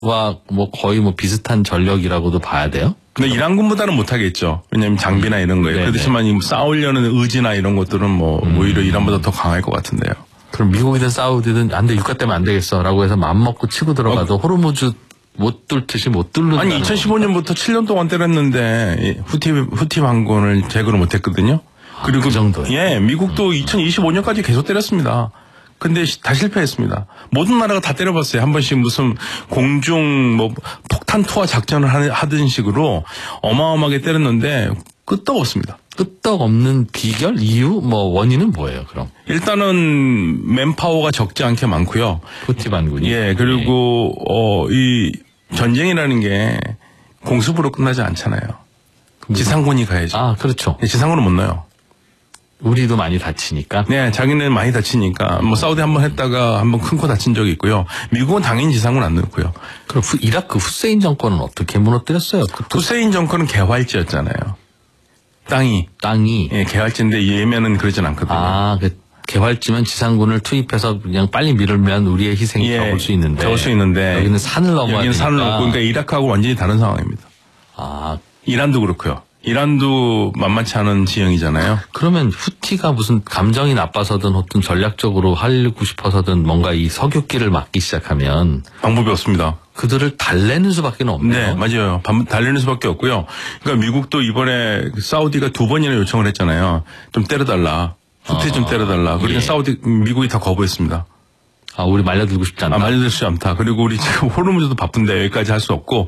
뭐 거의 뭐 비슷한 전력이라고도 봐야 돼요? 근데 이란군보다는 못하겠죠. 왜냐면 장비나 이런 거에. 그렇지만 싸우려는 의지나 이런 것들은 뭐 오히려 이란보다 더 강할 것 같은데요. 그럼 미국이든 사우디든 안 돼, 육가 때문에 안 되겠어라고 해서 맘먹고 치고 들어가도 호르무즈 못 뚫듯이 못 뚫는. 아니 2015년부터 7년 동안 때렸는데 후티 반군을 제거를 못했거든요. 그리고 그 정도. 예, 미국도 2025년까지 계속 때렸습니다. 근데 다 실패했습니다. 모든 나라가 다 때려봤어요. 한 번씩 무슨 공중 뭐 폭탄 투하 작전을 하던 식으로 어마어마하게 때렸는데 끄떡없습니다. 끄떡없는 비결, 이유, 뭐 원인은 뭐예요? 그럼 일단은 맨파워가 적지 않게 많고요. 후티 반군이. 예, 그리고 이 전쟁이라는 게 공습으로 끝나지 않잖아요. 지상군이 가야죠. 아, 그렇죠. 지상군은 못 넣어요. 우리도 많이 다치니까. 네, 자기는 많이 다치니까. 뭐 사우디 한번 했다가 한번 큰 코 다친 적이 있고요. 미국은 당연히 지상군 안 넣고요. 그럼 이라크 후세인 정권은 어떻게 무너뜨렸어요? 후세인 정권은 개활지였잖아요. 땅이. 예, 개활지인데 예멘은 그러진 않거든요. 아, 개활지면 지상군을 투입해서 그냥 빨리 밀면 우리의 희생이 적을 수 있는데. 적을 수 있는데. 여기는 산을 넘어야 여기는 되니까. 산을 넘고, 그러니까 이라크하고 완전히 다른 상황입니다. 아, 이란도 그렇고요. 이란도 만만치 않은 지형이잖아요. 그러면 후티가 무슨 감정이 나빠서든 어떤 전략적으로 하려고 싶어서든 뭔가 이 석유길을 막기 시작하면 방법이 없습니다. 그들을 달래는 수밖에 없네요. 네, 맞아요. 달래는 수밖에 없고요. 그러니까 미국도 이번에 사우디가 2번이나 요청을 했잖아요. 좀 때려달라. 후티 좀 때려달라. 그러니까 미국이 다 거부했습니다. 아, 우리 말려들고 싶지 않다. 말려들고 싶지 않다. 그리고 우리 지금 호르무즈도 바쁜데 여기까지 할 수 없고,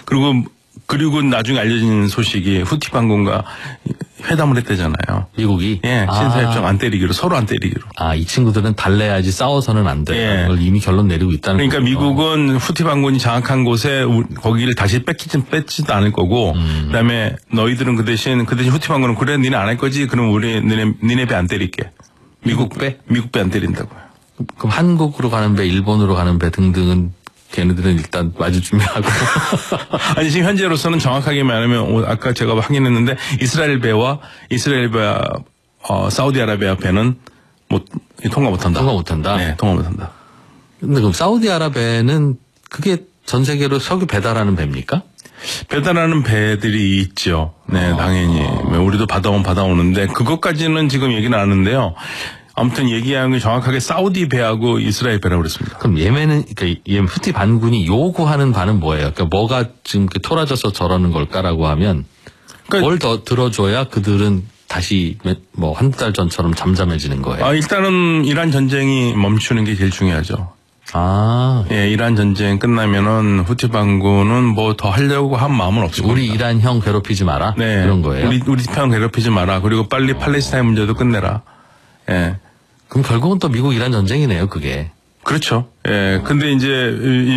그리고 나중에 알려진 소식이 후티 반군과 회담을 했대잖아요. 미국이? 예, 신사협정 안 때리기로, 서로 안 때리기로. 아, 이 친구들은 달래야지 싸워서는 안 돼. 예. 그걸 이미 결론 내리고 있다는 그러니까 거죠. 미국은 후티 반군이 장악한 곳에 거기를 다시 뺏지도 않을 거고, 그다음에 너희들은 그 대신 후티 반군은 그래, 니네 안 할 거지? 그럼 우리 니네 배 안 때릴게. 미국 배 안 때린다고요. 그럼 한국으로 가는 배, 일본으로 가는 배 등등은 걔네들은 일단 마주 준비하고. 아니, 지금 현재로서는 정확하게 말하면, 아까 제가 확인했는데, 이스라엘 배와 사우디아라비아 배는 통과 못한다. 통과 못한다? 네, 통과 못한다. 근데 그럼 사우디아라비아는 그게 전 세계로 석유 배달하는 배입니까? 배달하는 배들이 있죠. 네, 당연히. 우리도 받아오는데, 그것까지는 지금 얘기는 안 하는데요. 아무튼 얘기한 게 정확하게 사우디 배하고 이스라엘 배라고 그랬습니다. 그럼 예멘은, 그러니까 후티 반군이 요구하는 바는 뭐예요? 그러니까 뭐가 지금 토라져서 저러는 걸까라고 하면, 그러니까 뭘 더 들어줘야 그들은 다시 뭐 한 달 전처럼 잠잠해지는 거예요? 일단은 이란 전쟁이 멈추는 게 제일 중요하죠. 예, 이란 전쟁 끝나면은 후티 반군은 뭐 더 하려고 한 마음은 없을 겁니다. 우리 이란 형 괴롭히지 마라? 네. 그런 거예요? 우리 편 괴롭히지 마라. 그리고 빨리 팔레스타인 문제도 끝내라. 예. 그럼 결국은 또 미국 이란 전쟁이네요, 그게. 그렇죠. 예. 근데 이제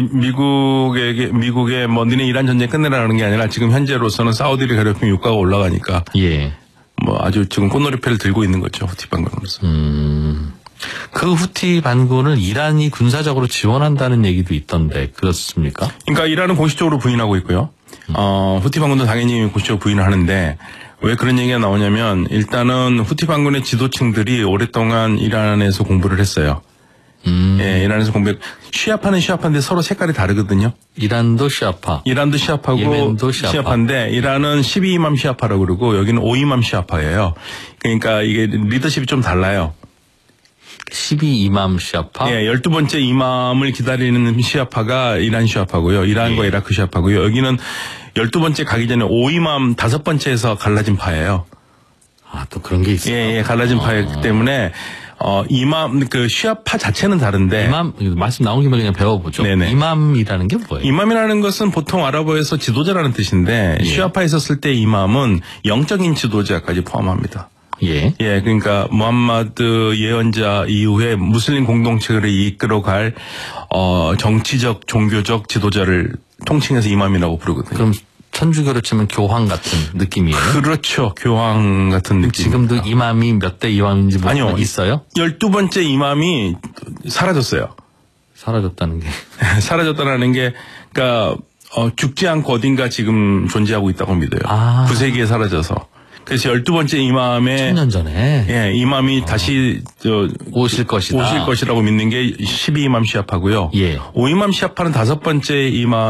미국에 뭐 니네 이란 전쟁 끝내라는 게 아니라 지금 현재로서는 사우디를 괴롭히면 유가가 올라가니까. 예. 뭐 아주 지금 꽃놀이패를 들고 있는 거죠, 후티 반군으로서. 그 후티 반군을 이란이 군사적으로 지원한다는 얘기도 있던데 그렇습니까? 그러니까 이란은 공식적으로 부인하고 있고요. 후티 반군도 당연히 공식적으로 부인을 하는데 왜 그런 얘기가 나오냐면 일단은 후티 반군의 지도층들이 오랫동안 이란에서 공부를 했어요. 예, 이란에서 시아파는 시아파인데 서로 색깔이 다르거든요. 이란도 시아파. 이란도 시아파고 예멘도 시아파인데 이란은 12이맘 시아파라고 그러고 여기는 5이맘 시아파예요. 그러니까 이게 리더십이 좀 달라요. 12이맘 시아파? 예, 12번째 이맘을 기다리는 시아파가 이란 시아파고요. 이란과 이라크 시아파고요. 여기는 12번째 가기 전에 5이맘 5번째에서 갈라진 파예요. 아, 또 그런 게 있어요? 예, 갈라진 파이기 때문에 이맘 시아파 자체는 다른데 말씀 나온 김에 그냥 배워보죠. 네네. 이맘이라는 게 뭐예요? 이맘이라는 것은 보통 아랍어에서 지도자라는 뜻인데 시아파에 있었을 때 이맘은 영적인 지도자까지 포함합니다. 예. 예, 그러니까 무함마드 예언자 이후에 무슬림 공동체를 이끌어갈 정치적 종교적 지도자를 통칭해서 이맘이라고 부르거든요. 그럼 천주교로 치면 교황 같은 느낌이에요? 그렇죠. 교황 같은 느낌. 지금도 이맘이 몇 대 이맘인지 아니요. 있어요? 12번째 이맘이 사라졌어요. 사라졌다는 게. 사라졌다는 게 그러니까 죽지 않고 어딘가 지금 존재하고 있다고 믿어요. 9세기에 사라져서. 그래서 12번째 이맘에 1000년 전에 예, 이맘이 다시 오실 것이다. 오실 것이라고 믿는 게 12이맘 시합하고요. 예. 5이맘 시합하는 5번째 이맘